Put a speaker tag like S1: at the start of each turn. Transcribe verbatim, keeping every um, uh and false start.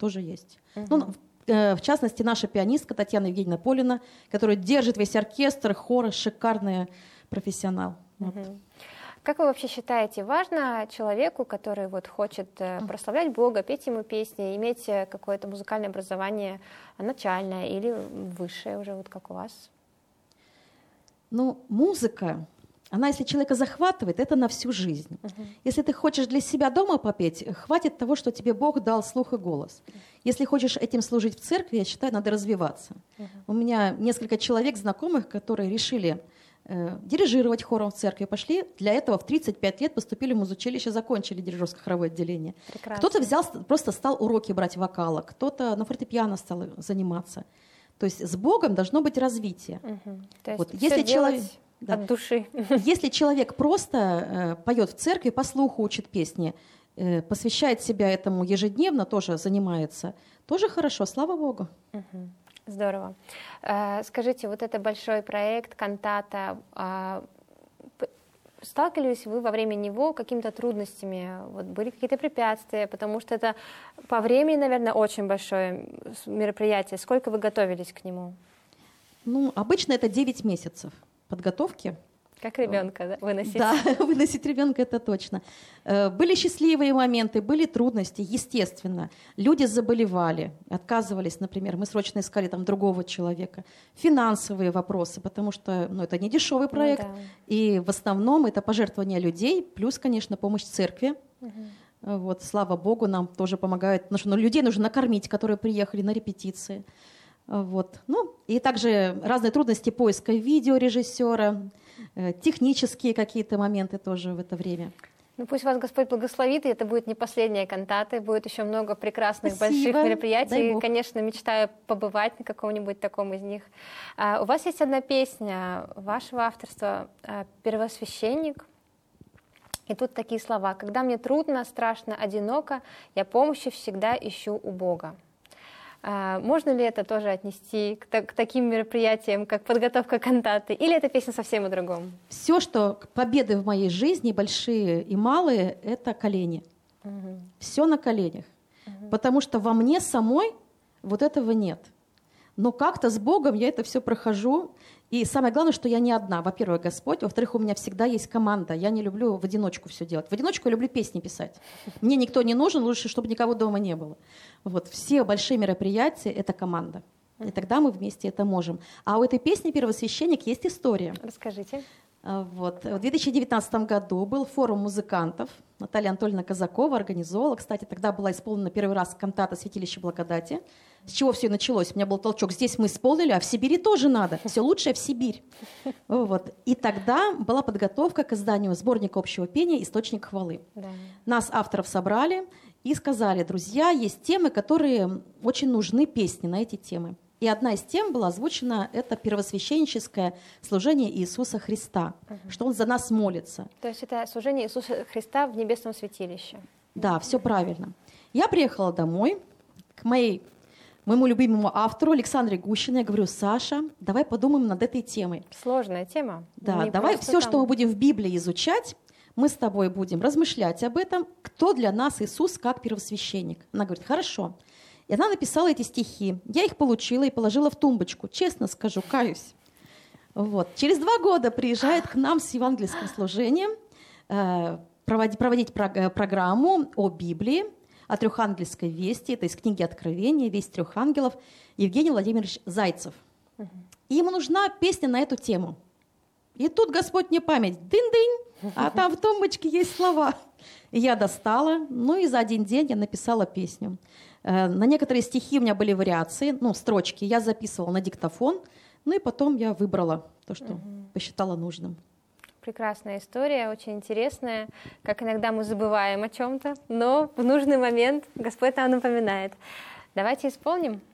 S1: тоже есть.
S2: Угу.
S1: Ну, в, э, в частности, наша пианистка Татьяна Евгеньевна Полина, которая держит весь оркестр, хоры, шикарный профессионал.
S2: Угу.
S1: Вот.
S2: Как вы вообще считаете, важно человеку, который вот хочет прославлять Бога, петь Ему песни, иметь какое-то музыкальное образование начальное или высшее уже, вот как у вас?
S1: Ну, музыка, она, если человека захватывает, это на всю жизнь. Uh-huh. Если ты хочешь для себя дома попеть, хватит того, что тебе Бог дал слух и голос. Если хочешь этим служить в церкви, я считаю, надо развиваться. Uh-huh. У меня несколько человек знакомых, которые решили э, дирижировать хором в церкви, пошли для этого в тридцать пять лет, поступили в музучилище, закончили дирижерско-хоровое отделение.
S2: Прекрасно.
S1: Кто-то взял, просто стал уроки брать вокала, кто-то на фортепиано стал заниматься. То есть с Богом должно быть развитие.
S2: Угу. То есть
S1: вот, если человек, да,
S2: от души.
S1: Если человек просто э, поет в церкви, по слуху учит песни, э, посвящает себя этому ежедневно, тоже занимается, тоже хорошо, слава Богу.
S2: Угу. Здорово. Э, скажите, вот это большой проект, кантата, э, сталкивались вы во время него какими-то трудностями? Вот были какие-то препятствия? Потому что это по времени, наверное, очень большое мероприятие. Сколько вы готовились к нему?
S1: Ну, обычно это девять месяцев подготовки.
S2: Как ребенка, да, выносить?
S1: Да, выносить ребенка, это точно. Были счастливые моменты, были трудности, естественно. Люди заболевали, отказывались, например, мы срочно искали там другого человека. Финансовые вопросы, потому что ну, это не дешевый проект, ну, да. И в основном это пожертвования людей, плюс, конечно, помощь церкви. Угу. Вот, слава Богу, нам тоже помогают, потому что ну, людей нужно накормить, которые приехали на репетиции. Вот. Ну, и также разные трудности поиска видеорежиссера, технические какие-то моменты тоже в это время.
S2: Ну, пусть вас Господь благословит, и это будет не последняя кантата, будет еще много прекрасных,
S1: Спасибо.
S2: Больших мероприятий. Конечно, мечтаю побывать на каком-нибудь таком из них. А, у вас есть одна песня вашего авторства «Первосвященник». И тут такие слова: «Когда мне трудно, страшно, одиноко, я помощи всегда ищу у Бога». А, можно ли это тоже отнести к, к таким мероприятиям, как подготовка кантаты, или эта песня совсем о другом?
S1: Все, что победы в моей жизни, большие и малые, это колени. Угу. Все на коленях. Угу. Потому что во мне самой вот этого нет. Но как-то с Богом я это все прохожу. И самое главное, что я не одна. Во-первых, Господь. Во-вторых, у меня всегда есть команда. Я не люблю в одиночку все делать. В одиночку я люблю песни писать. Мне никто не нужен, лучше, чтобы никого дома не было. Вот. Все большие мероприятия — это команда. И тогда мы вместе это можем. А у этой песни «Первосвященник» есть история.
S2: Расскажите.
S1: Вот. В две тысячи девятнадцатом году был форум музыкантов. Наталья Анатольевна Казакова организовала. Кстати, тогда была исполнена первый раз кантата «Святилище благодати». С чего все началось? У меня был толчок. Здесь мы исполнили, а в Сибири тоже надо. Все лучшее в Сибирь. Вот. И тогда была подготовка к изданию сборника общего пения «Источник хвалы». Да. Нас, авторов, собрали и сказали: друзья, есть темы, которые очень нужны, песни на эти темы. И одна из тем была озвучена — это первосвященническое служение Иисуса Христа, угу. что Он за нас молится.
S2: То есть это служение Иисуса Христа в небесном святилище.
S1: Да, все правильно. Я приехала домой к моей, моему любимому автору Александре Гущиной. Я говорю: Саша, давай подумаем над этой темой.
S2: Сложная тема.
S1: Да, Не давай все, там... что мы будем в Библии изучать, мы с тобой будем размышлять об этом, кто для нас Иисус как первосвященник. Она говорит: хорошо. И она написала эти стихи. Я их получила и положила в тумбочку. Честно скажу, каюсь. Вот. Через два года приезжает к нам с евангельским служением э, проводить, проводить про, э, программу о Библии, о трехангельской вести. Это из книги Откровения, «Весть трех ангелов», Евгений Владимирович Зайцев. Угу. И ему нужна песня на эту тему. И тут Господь мне память. Дынь-дынь, а там в тумбочке есть слова. И я достала, ну и за один день я написала песню. На некоторые стихи у меня были вариации, ну, строчки. Я записывала на диктофон, ну и потом я выбрала то, что угу. посчитала нужным.
S2: Прекрасная история, очень интересная. Как иногда мы забываем о чем-то, но в нужный момент Господь нам напоминает. Давайте исполним.